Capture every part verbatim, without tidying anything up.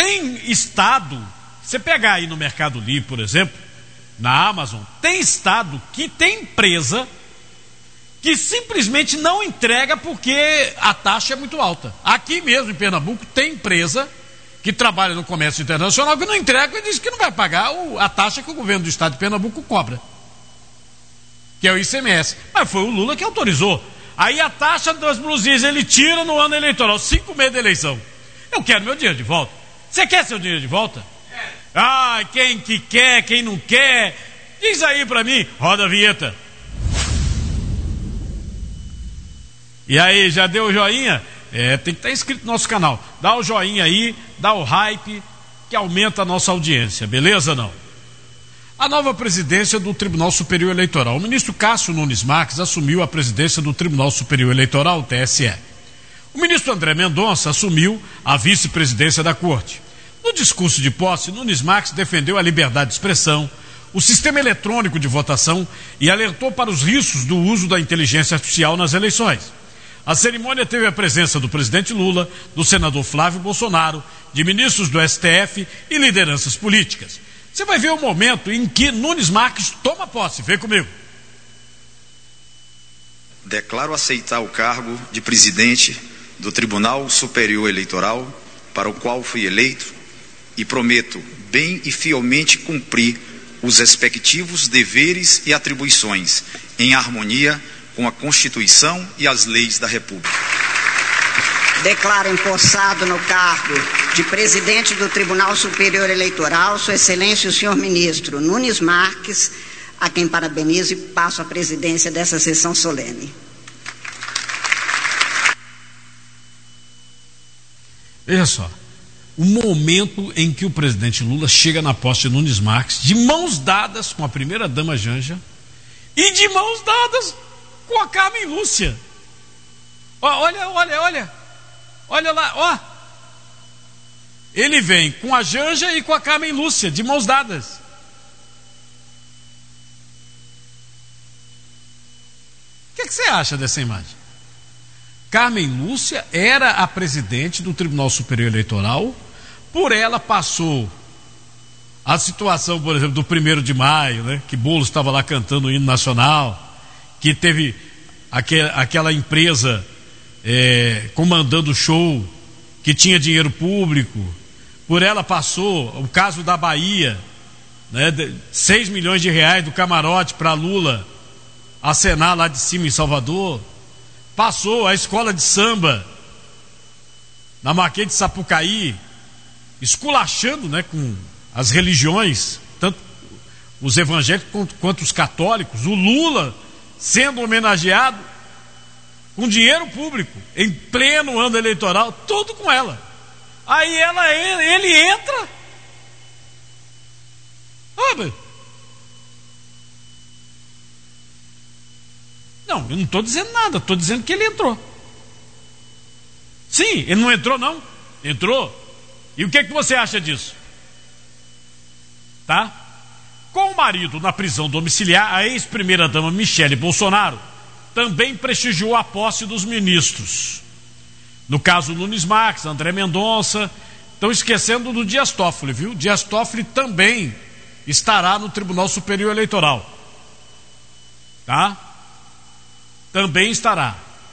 Tem estado, você pegar aí no Mercado Livre, por exemplo, na Amazon, tem estado que tem empresa que simplesmente não entrega porque a taxa é muito alta. Aqui mesmo em Pernambuco tem empresa que trabalha no comércio internacional que não entrega e diz que não vai pagar o, a taxa que o governo do estado de Pernambuco cobra, que é o I C M S. Mas foi o Lula que autorizou. Aí a taxa das blusinhas ele tira no ano eleitoral, cinco meses da eleição. Eu quero meu dinheiro de volta. Você quer seu dinheiro de volta? Ah, quem que quer, quem não quer, diz aí pra mim, roda a vinheta. E aí, já deu o joinha? É, tem que estar inscrito no nosso canal. Dá o joinha aí, dá o hype, que aumenta a nossa audiência, beleza não? A nova presidência do Tribunal Superior Eleitoral. O ministro Cássio Nunes Marques assumiu a presidência do Tribunal Superior Eleitoral, T S E. O ministro André Mendonça assumiu a vice-presidência da Corte. No discurso de posse, Nunes Marques defendeu a liberdade de expressão, o sistema eletrônico de votação e alertou para os riscos do uso da inteligência artificial nas eleições. A cerimônia teve a presença do presidente Lula, do senador Flávio Bolsonaro, de ministros do S T F e lideranças políticas. Você vai ver o momento em que Nunes Marques toma posse. Vem comigo. Declaro aceitar o cargo de presidente do Tribunal Superior Eleitoral, para o qual fui eleito, e prometo bem e fielmente cumprir os respectivos deveres e atribuições, em harmonia com a Constituição e as leis da República. Declaro empossado no cargo de presidente do Tribunal Superior Eleitoral, Sua Excelência o senhor ministro Nunes Marques, a quem parabenizo e passo a presidência dessa sessão solene. Veja só, o momento em que o presidente Lula chega na posse de Nunes Marques, de mãos dadas com a primeira-dama Janja e de mãos dadas com a Carmen Lúcia. Ó, olha, olha, olha, olha lá, ó. Ele vem com a Janja e com a Carmen Lúcia, de mãos dadas. O que, que você acha dessa imagem? Carmen Lúcia era a presidente do Tribunal Superior Eleitoral, por ela passou a situação, por exemplo, do primeiro de maio, né, que Boulos estava lá cantando o hino nacional, que teve aquel, aquela empresa é, comandando o show, que tinha dinheiro público, por ela passou o caso da Bahia, né, seis milhões de reais do camarote para Lula acenar lá de cima em Salvador. Passou a escola de samba na Marquês de Sapucaí, esculachando, né, com as religiões, tanto os evangélicos quanto, quanto os católicos. O Lula sendo homenageado com dinheiro público, em pleno ano eleitoral, tudo com ela. Aí ela, ele entra. Ah, mas... Não, eu não estou dizendo nada, estou dizendo que ele entrou. Sim, ele não entrou não, entrou. E o que, que você acha disso? Tá? Com o marido na prisão domiciliar, a ex-primeira-dama Michele Bolsonaro também prestigiou a posse dos ministros. No caso Nunes Marques, André Mendonça, estão esquecendo do Dias Toffoli, viu? Dias Toffoli também estará no Tribunal Superior Eleitoral. Tá? Também estará.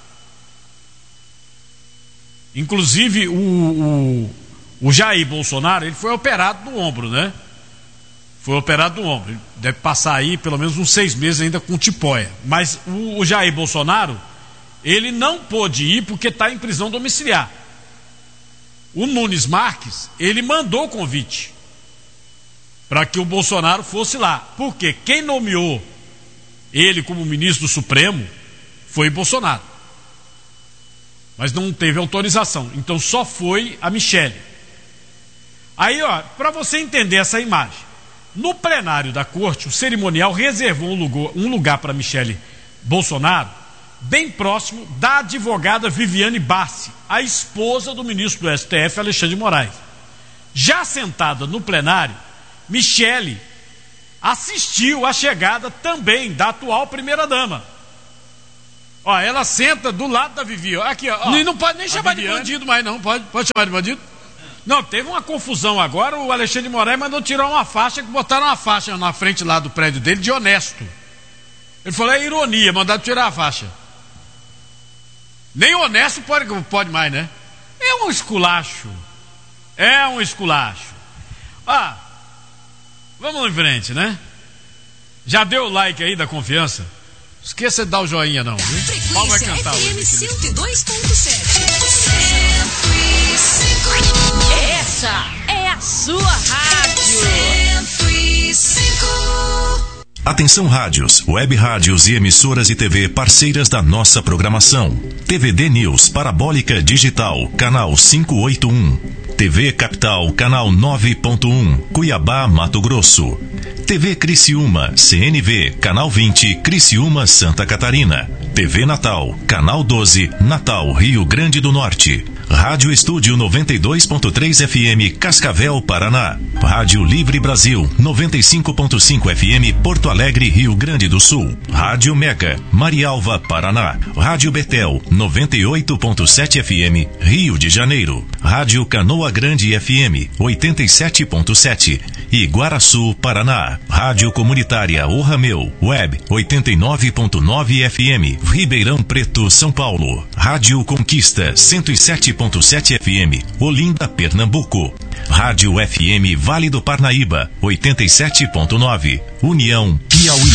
Inclusive o, o, o Jair Bolsonaro, ele foi operado no ombro, né? Foi operado no ombro. Ele deve passar aí pelo menos uns seis meses ainda com tipóia. Mas o, o Jair Bolsonaro, ele não pôde ir porque está em prisão domiciliar. O Nunes Marques, ele mandou o convite para que o Bolsonaro fosse lá. Porque quem nomeou ele como ministro do Supremo foi Bolsonaro, mas não teve autorização, então só foi a Michele. Aí, ó, para você entender essa imagem, no plenário da corte, o cerimonial reservou um lugar, um lugar para Michele Bolsonaro, bem próximo da advogada Viviane Bassi, a esposa do ministro do S T F, Alexandre de Moraes. Já sentada no plenário, Michele assistiu à chegada também da atual primeira-dama. Ó, ela senta do lado da Vivi, ó. Aqui, ó. E não pode nem chamar Viviane. de bandido mais, não. Pode, pode chamar de bandido? Não, teve uma confusão agora, o Alexandre de Moraes mandou tirar uma faixa, que botaram uma faixa na frente lá do prédio dele de honesto. Ele falou, é ironia, mandaram tirar a faixa. Nem honesto pode, pode mais, né? É um esculacho. É um esculacho. Ah, vamos em frente, né? Já deu o like aí da confiança? Esqueça de dar o joinha não, viu? Paulo vai cantar F M hoje. cento e dois ponto sete. Essa é a sua rádio. cento e cinco. Atenção rádios, web rádios e emissoras de T V parceiras da nossa programação. T V D News Parabólica Digital, canal quinhentos e oitenta e um. T V Capital, canal nove ponto um, Cuiabá, Mato Grosso. T V Criciúma, C N V, canal vinte, Criciúma, Santa Catarina. T V Natal, canal doze, Natal, Rio Grande do Norte. Rádio Estúdio noventa e dois ponto três F M, Cascavel, Paraná. Rádio Livre Brasil, noventa e cinco ponto cinco F M, Porto Alegre, Rio Grande do Sul. Rádio Mega, Marialva, Paraná. Rádio Betel, noventa e oito ponto sete F M, Rio de Janeiro. Rádio Canoa Grande F M, oitenta e sete ponto sete. Iguaraçu, Paraná. Rádio Comunitária O Rameu, Web, oitenta e nove ponto nove F M, Ribeirão Preto, São Paulo. Rádio Conquista, cento e sete ponto sete F M, Olinda, Pernambuco. Rádio F M Vale do Parnaíba, oitenta e sete ponto nove, União, Piauí.